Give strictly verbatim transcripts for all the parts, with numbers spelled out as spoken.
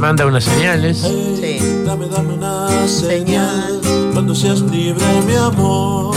Manda unas señales. Sí. Dame, dame una señal cuando seas libre, mi amor.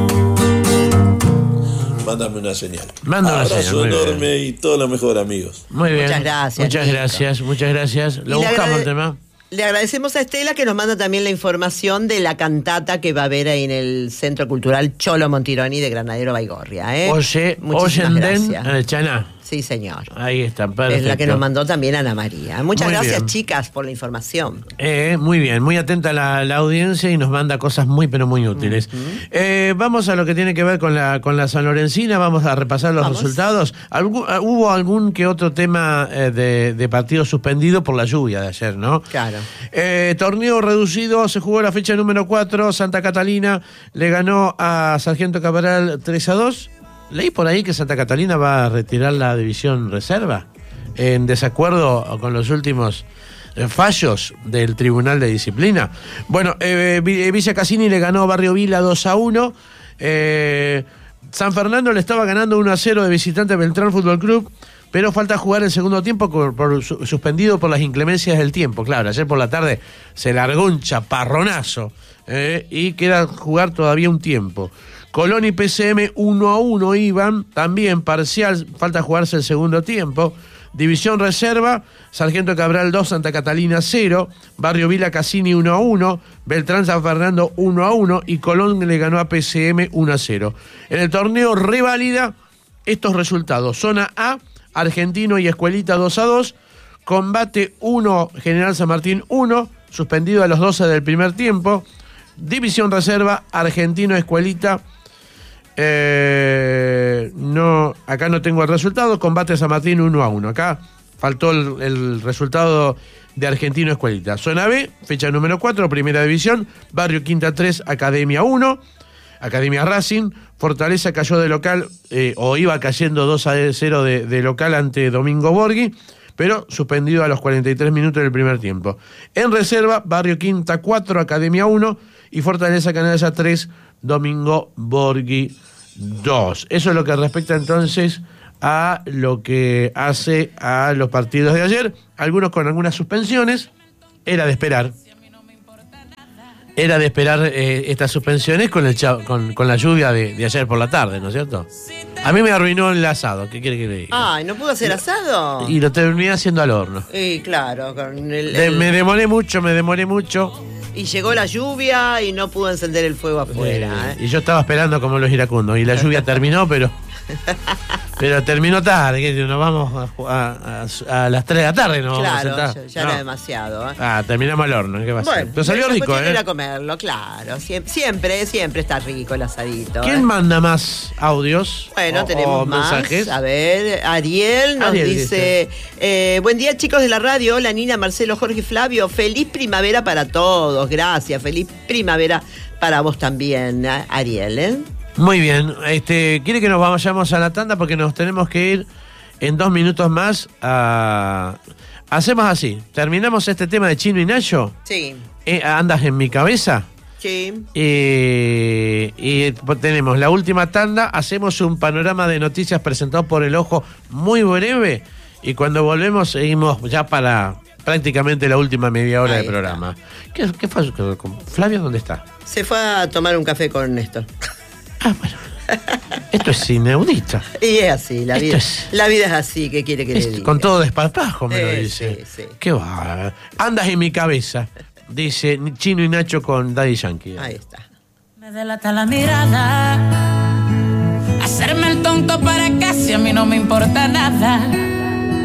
Mándame una señal. Manda una Abrazo señal. Muy enorme bien. y todo lo mejor, amigos. Muy bien. Muchas gracias, Muchas Nico. gracias, muchas gracias. Lo Y le buscamos agrade- el tema. Le agradecemos a Estela que nos manda también la información de la cantata que va a haber ahí en el Centro Cultural Cholo Montironi de Granadero Baigorria. ¿eh? Oye, Muchísimas Oyenden, gracias. en el Chaná. Sí, señor. Ahí está, perfecto. Es la que nos mandó también Ana María. Muchas Muy gracias, bien. chicas, por la información. Eh, muy bien, muy atenta la, la audiencia y nos manda cosas muy pero muy útiles. Uh-huh. eh, vamos a lo que tiene que ver con la con la Sanlorencina, vamos a repasar los vamos. resultados. Algún, uh, hubo algún que otro tema eh, de, de partido suspendido por la lluvia de ayer, ¿no? Claro. Eh, torneo reducido, se jugó la fecha número cuatro, Santa Catalina le ganó a Sargento Cabral tres a dos. Leí por ahí que Santa Catalina va a retirar la división reserva en desacuerdo con los últimos eh, fallos del Tribunal de Disciplina. Bueno, eh, Villa Cassini le ganó a Barrio Vila dos a uno. Eh, San Fernando le estaba ganando uno a cero de visitante a Beltrán Fútbol Club, pero falta jugar el segundo tiempo por, por, suspendido por las inclemencias del tiempo. Claro, ayer por la tarde se largó un chaparronazo eh, y queda jugar todavía un tiempo. Colón y P C M uno a uno iban, también parcial, falta jugarse el segundo tiempo. División reserva, Sargento Cabral dos, Santa Catalina cero, Barrio Vila Cassini uno a uno, Beltrán San Fernando uno a uno y Colón le ganó a P C M uno a cero. En el torneo reválida estos resultados: Zona A, Argentino y Escuelita dos a dos, Combate uno, General San Martín uno, suspendido a los doce del primer tiempo. División reserva, Argentino Escuelita. Eh, no, acá no tengo el resultado. Combate San Martín uno a uno. Acá faltó el, el resultado de Argentino Escuelita. Zona B, fecha número cuatro, Primera División. Barrio Quinta tres, Academia uno. Academia Racing. Fortaleza cayó de local, eh, o iba cayendo dos a cero de, de local ante Domingo Borghi, pero suspendido a los cuarenta y tres minutos del primer tiempo. En reserva, Barrio Quinta cuatro, Academia uno y Fortaleza Canalla tres, Domingo Borghi dos. Eso es lo que respecta entonces a lo que hace a los partidos de ayer, algunos con algunas suspensiones. Era de esperar. Era de esperar eh, estas suspensiones con, el cha- con, con la lluvia de, de ayer por la tarde, ¿no es cierto? A mí me arruinó el asado, ¿qué quiere que le diga? Ay, ¿no pudo hacer asado? Y lo terminé haciendo al horno. Y claro, con el, De- el- me demoré mucho, me demoré mucho. y llegó la lluvia y no pudo encender el fuego afuera. Eh, ¿eh? Y yo estaba esperando como los iracundos. Y la lluvia terminó, pero pero terminó tarde. Que nos vamos a, a, a las tres de la tarde. Nos Claro, vamos a ya, sentar. ya No. era demasiado. ¿eh? Ah, terminamos al horno. ¿Qué va a ser? Bueno, Pero salió la rico, cuestión ¿eh? era comerlo, claro. Siempre, siempre, siempre está rico el asadito. ¿Quién ¿eh? manda más audios? Bueno, o, tenemos o más. mensajes? A ver, Ariel nos Ariel dice: eh, buen día, chicos de la radio. Hola, Nina, Marcelo, Jorge y Flavio. Feliz primavera para todos. Gracias. Feliz primavera para vos también, ¿eh? Ariel, ¿eh? Muy bien. Este, ¿quiere que nos vayamos a la tanda? Porque nos tenemos que ir en dos minutos más a... Hacemos así. Terminamos este tema de Chino y Nacho. Sí. Eh, ¿Andas en mi cabeza? Sí. Eh, y tenemos la última tanda, hacemos un panorama de noticias presentado por El Ojo muy breve y cuando volvemos seguimos ya para prácticamente la última media hora Ahí del programa. ¿Qué, qué fue? ¿Flavio dónde está? Se fue a tomar un café con Néstor. Ah, bueno. Esto es inaudito. Y es así, la Esto vida, es- la vida es así, ¿qué quiere que le Es- diga? con todo desparpajo me lo Eh, dice. sí, sí. ¿Qué va? Andas en mi cabeza, dice Chino y Nacho con Daddy Yankee. Ahí está. Me delata la mirada, hacerme el tonto para que si a mí no me importa nada.